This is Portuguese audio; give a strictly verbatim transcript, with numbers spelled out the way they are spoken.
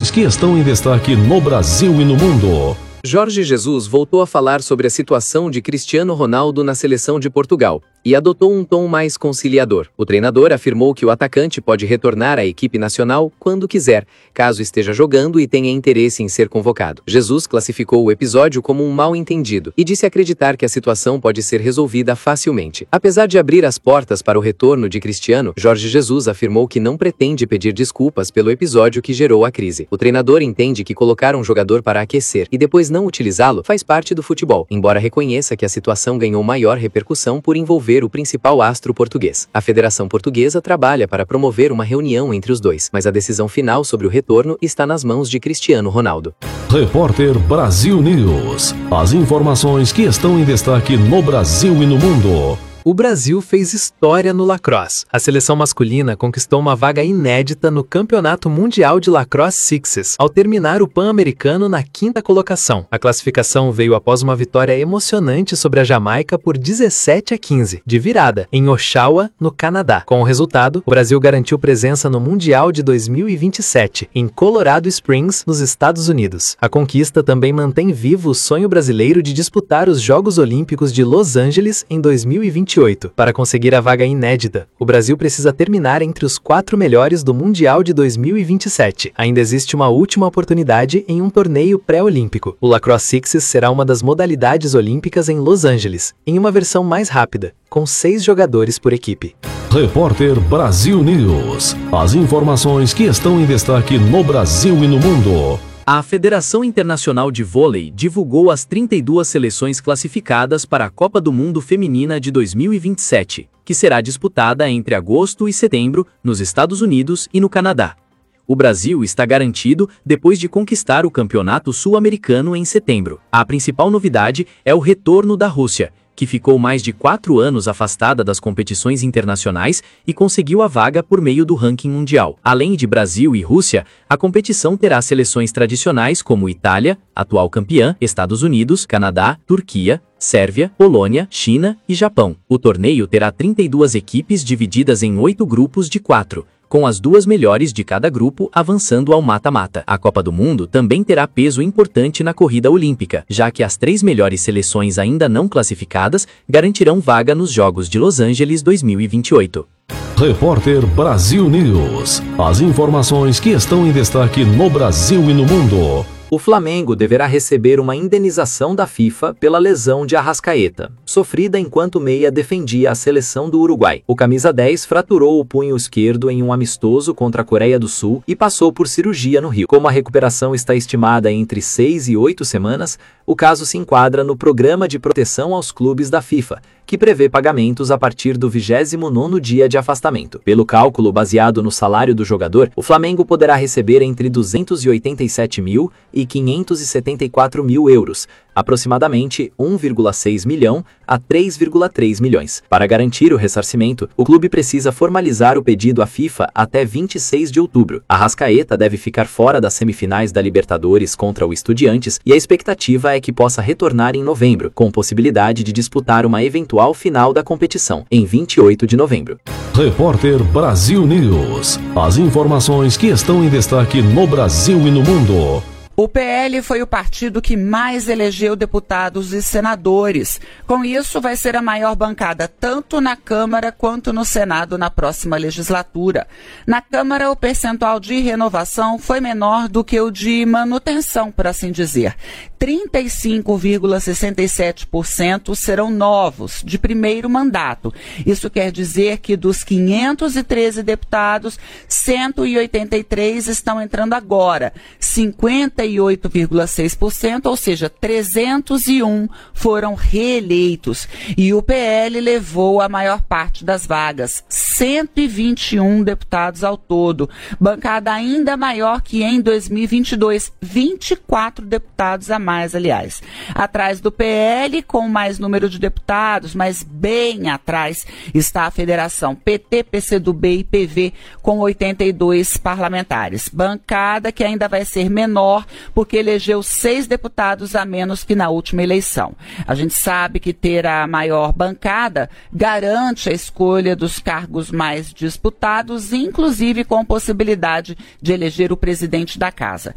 informações que estão em destaque no Brasil e no mundo. Jorge Jesus voltou a falar sobre a situação de Cristiano Ronaldo na seleção de Portugal e adotou um tom mais conciliador. O treinador afirmou que o atacante pode retornar à equipe nacional quando quiser, caso esteja jogando e tenha interesse em ser convocado. Jesus classificou o episódio como um mal-entendido e disse acreditar que a situação pode ser resolvida facilmente. Apesar de abrir as portas para o retorno de Cristiano, Jorge Jesus afirmou que não pretende pedir desculpas pelo episódio que gerou a crise. O treinador entende que colocar um jogador para aquecer e depois não utilizá-lo faz parte do futebol, embora reconheça que a situação ganhou maior repercussão por envolver o principal astro português. A Federação Portuguesa trabalha para promover uma reunião entre os dois, mas a decisão final sobre o retorno está nas mãos de Cristiano Ronaldo. Repórter Brasil News. As informações que estão em destaque no Brasil e no mundo. O Brasil fez história no lacrosse. A seleção masculina conquistou uma vaga inédita no Campeonato Mundial de Lacrosse Sixes, ao terminar o Pan-Americano na quinta colocação. A classificação veio após uma vitória emocionante sobre a Jamaica por dezessete a quinze, de virada, em Oshawa, no Canadá. Com o resultado, o Brasil garantiu presença no Mundial de dois mil e vinte e sete, em Colorado Springs, nos Estados Unidos. A conquista também mantém vivo o sonho brasileiro de disputar os Jogos Olímpicos de Los Angeles em dois mil e vinte e oito. Para conseguir a vaga inédita, o Brasil precisa terminar entre os quatro melhores do Mundial de dois mil e vinte e sete. Ainda existe uma última oportunidade em um torneio pré-olímpico. O Lacrosse Sixes será uma das modalidades olímpicas em Los Angeles, em uma versão mais rápida, com seis jogadores por equipe. Repórter Brasil News. As informações que estão em destaque no Brasil e no mundo. A Federação Internacional de Vôlei divulgou as trinta e duas seleções classificadas para a Copa do Mundo Feminina de dois mil e vinte e sete, que será disputada entre agosto e setembro nos Estados Unidos e no Canadá. O Brasil está garantido depois de conquistar o Campeonato Sul-Americano em setembro. A principal novidade é o retorno da Rússia, que ficou mais de quatro anos afastada das competições internacionais e conseguiu a vaga por meio do ranking mundial. Além de Brasil e Rússia, a competição terá seleções tradicionais como Itália, atual campeã, Estados Unidos, Canadá, Turquia, Sérvia, Polônia, China e Japão. O torneio terá trinta e duas equipes divididas em oito grupos de quatro, com as duas melhores de cada grupo avançando ao mata-mata. A Copa do Mundo também terá peso importante na corrida olímpica, já que as três melhores seleções ainda não classificadas garantirão vaga nos Jogos de Los Angeles dois mil e vinte e oito. Repórter Brasil News. As informações que estão em destaque no Brasil e no mundo. O Flamengo deverá receber uma indenização da FIFA pela lesão de Arrascaeta, sofrida enquanto o meia defendia a seleção do Uruguai. O camisa dez fraturou o punho esquerdo em um amistoso contra a Coreia do Sul e passou por cirurgia no Rio. Como a recuperação está estimada entre seis e oito semanas, o caso se enquadra no Programa de Proteção aos Clubes da FIFA, que prevê pagamentos a partir do vigésimo nono dia de afastamento. Pelo cálculo baseado no salário do jogador, o Flamengo poderá receber entre duzentos e oitenta e sete mil e quinhentos e setenta e quatro mil euros, aproximadamente um vírgula seis milhão a três vírgula três milhões. Para garantir o ressarcimento, o clube precisa formalizar o pedido à FIFA até vinte e seis de outubro. Arrascaeta deve ficar fora das semifinais da Libertadores contra o Estudiantes e a expectativa é que possa retornar em novembro, com possibilidade de disputar uma eventual final da competição, em vinte e oito de novembro. Repórter Brasil News. As informações que estão em destaque no Brasil e no mundo. O P L foi o partido que mais elegeu deputados e senadores. Com isso, vai ser a maior bancada tanto na Câmara quanto no Senado na próxima legislatura. Na Câmara, o percentual de renovação foi menor do que o de manutenção, por assim dizer. trinta e cinco vírgula sessenta e sete por cento serão novos, de primeiro mandato. Isso quer dizer que dos quinhentos e treze deputados, cento e oitenta e três estão entrando agora. cinquenta e oito vírgula seis por cento, ou seja, trezentos e um foram reeleitos. E o P L levou a maior parte das vagas, cento e vinte e um deputados ao todo. Bancada ainda maior que em dois mil e vinte e dois, vinte e quatro deputados a mais, aliás. Atrás do P L, com mais número de deputados, mas bem atrás, está a Federação P T, P C do B e P V, com oitenta e dois parlamentares. Bancada que ainda vai ser menor, porque elegeu seis deputados a menos que na última eleição. A gente sabe que ter a maior bancada garante a escolha dos cargos mais disputados, inclusive com possibilidade de eleger o presidente da casa.